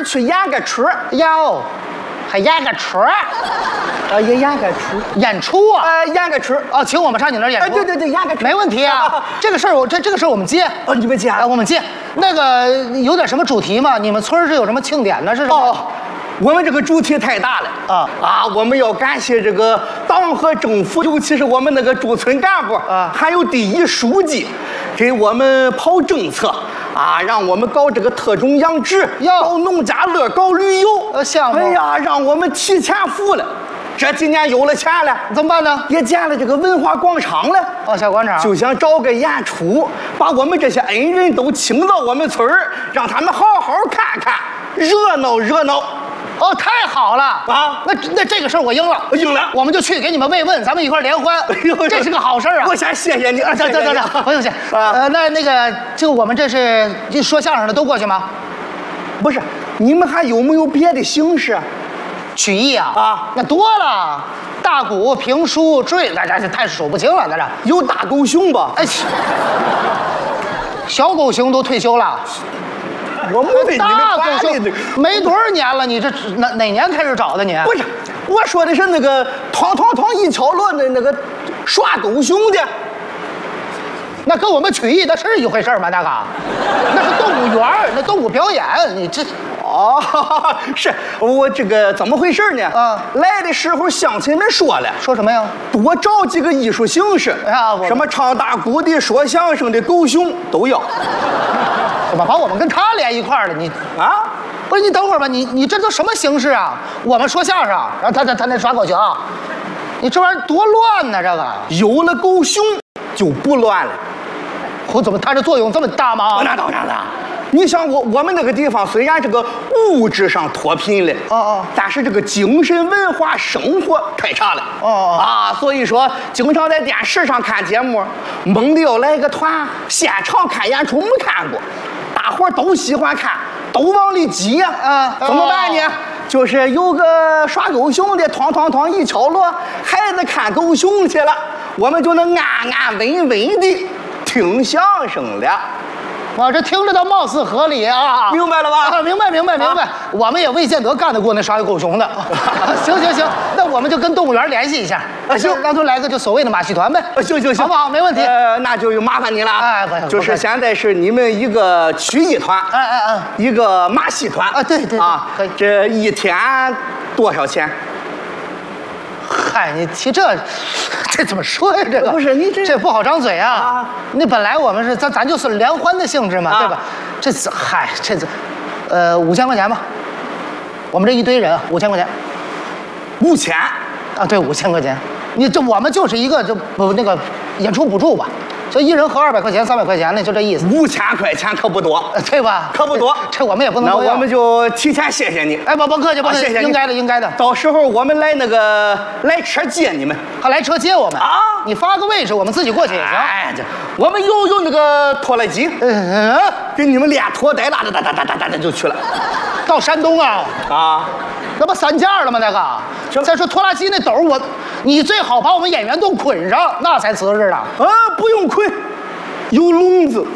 去演个出？ 哟，还演个出？ 也演个出， 演出啊？ 演个出哦，请我们上你那儿演出？ 对，演个出， 没问题啊。这个事儿这个事儿我们接。 哦，你们接啊？ 我们接。那个有点什么主题吗？你们村儿是有什么庆典呢？是什么？ 哦，我们这个主题太大了我们要感谢这个党和政府，尤其是我们那个驻村干部还有第一书记，给我们跑政策让我们搞这个特种养殖，搞农家乐，搞旅游项目。 哎呀，让我们提前付了。这几年有了钱了， 怎么办呢？ 也建了这个文化广场了。 哦，小广场。 就想找个演出，把我们这些恩人都请到我们村儿，让他们好好看看，热闹热闹。 哦，太好了那这个事儿我赢了，我们就去给你们慰问，咱们一块儿联欢。这是个好事啊！ 我先谢谢你等，不用谢。那个，就我们这是说相声的都过去吗？ 不是，你们还有没有别的形式？ 曲艺那多了，大鼓、评书、坠，这太数不清了，在这有大狗熊吧？ 哎，小狗熊都退休了。 我没被你们管理的， 没多少年了，你这哪年开始找的你？ 不是，我说的是那个哐一敲锣的那个耍狗熊的， 那跟我们曲艺的是一回事吗？那是动物园，那动物表演，你这。 是我这个怎么回事呢？来的时候乡亲们说了， 说什么呀？ 多找几个艺术形式，什么唱大鼓的、说相声的、狗熊都要。 怎么把我们跟他连一块儿了？你不是你等会儿吧？你这都什么形式啊？我们说相声，然后他那耍狗熊，你这玩意儿多乱呢！这个有了狗熊就不乱了。 怎么它这作用这么大吗？ 那当然了。你想我们那个地方虽然这个物质上脱贫了，但是这个精神文化生活太差了，所以说经常在电视上看节目，猛地要来个团，现场看演出没看过，大伙都喜欢看，都往里挤怎么办呢？就是有个耍狗熊的，哐一敲锣，孩子看狗熊去了，我们就能安稳的听相声了。 我这听着倒貌似合理啊， 明白了吧？ 明白。我们也未见得干得过那耍狗熊的。行，那我们就跟动物园联系一下，行，让他来个就所谓的马戏团呗。 行， 好不好？没问题。 那就麻烦你了。就是现在是你们一个曲艺团，一个马戏团对，可以。 这一天多少钱？ 嗨，你提这怎么说呀？这个不是你这不好张嘴啊！那本来我们是咱就是联欢的性质嘛，对吧？这5000块钱吧，我们这一堆人5000块钱 ，5000 对，5000块钱。我们就是一个那个演出补助吧。就一人合200块钱、300块钱的，就这意思。 5000块钱可不多， 对吧？ 可不多， 这我们也不能多要。 那我们就提前谢谢你。 不客气，谢谢你，应该的。 到时候我们来车接你们， 还来车接我们你发个位置，我们自己过去也行。 我们有那个拖拉机，给你们练拖带拉的就去了。 到山东那不3件了吗？那个，再说拖拉机那斗你最好把我们演员都捆上，那才瓷实呢。 不用捆，有笼子。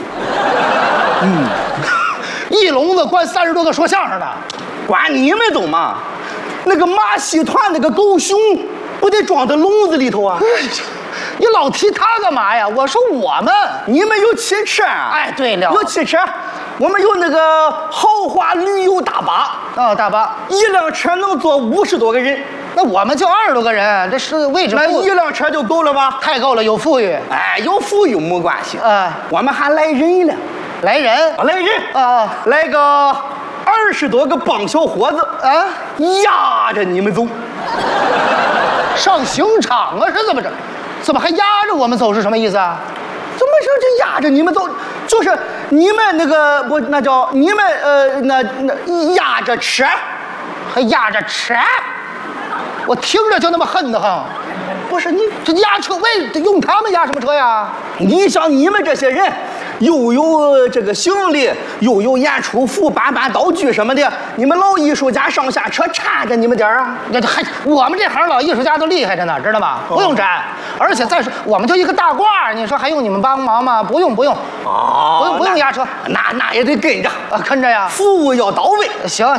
一笼子关30多个说相声的， 关你们懂吗？那个马戏团那个狗熊不得装在笼子里头啊？ 你老提他干嘛呀？我说你们有汽车对了， 有汽车。我们有那个豪华旅游大巴大巴一辆车能坐50多个人， 那我们就20多个人，这是位置。 那一辆车就够了吧？ 太够了，有富裕。 有富裕没关系。我们还来人了， 来人来个20多个棒小伙子压着你们走， 上刑场是怎么着？怎么还压着我们走是什么意思啊？ 怎么说这压着你们走？就是你们那个不，那叫你们那压着车， 还压着车，我听着就那么恨得很。 不是你这压车用他们压什么车呀？ 你像你们这些人，又有这个行李，又有演出服、搬道具什么的，你们老艺术家上下车搀着你们点啊！ 我们这行老艺术家都厉害着呢，知道吗？不用搀，而且再说我们就一个大褂，你说还用你们帮忙吗？不用，不用压车， 那也得跟着跟着呀， 服务要到位。 行。